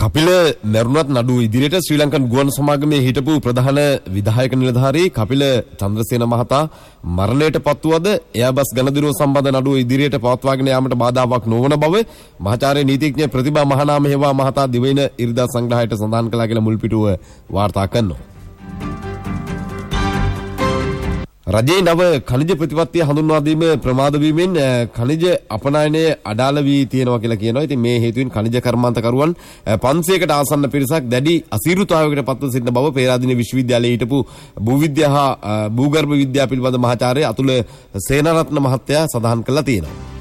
කපිල මරුණත් නඩුව ඉදිරියට ශ්‍රී ලංකන් ගුවන් සමාගමේ හිටපු ප්‍රධාන විධායක නිලධාරී කපිල චන්ද්‍රසේන මහතා මරණයට පත්වුවද එයාබස් ගණදිනුව සම්බන්ධ නඩුව ඉදිරියට පවත්වාගෙන යාමට බාධාවක් නොවන බව මහාචාර්ය නීතිඥ ප්‍රතිභා මහනාම හේවා මහතා දිවයින ඉරිදා සංග්‍රහයට සඳහන් කළා කියලා මුල්පිටුව වාර්තා කරනවා. රජයේ නව ඛනිජ ප්‍රතිපත්තිය හඳුන්වා දීම ප්‍රමාද වීමෙන් ඛනිජ අපනයනය අඩාල වී තියෙනවා කියලා කියනවා. ඉතින් මේ හේතුවෙන් ඛනිජ කර්මාන්තකරුවන් 500කට ආසන්න පිරිසක් දැඩි අසීරුතාවයකට පත්ව සිටින බව පේරාදෙණිය විශ්වවිද්‍යාලයේ හිටපු භූවිද්‍යා හා භූගර්භ විද්‍යාව පිළිබඳ මහාචාර්ය අතුල සේනාරත්න මහත්තයා සඳහන් කළා තියෙනවා.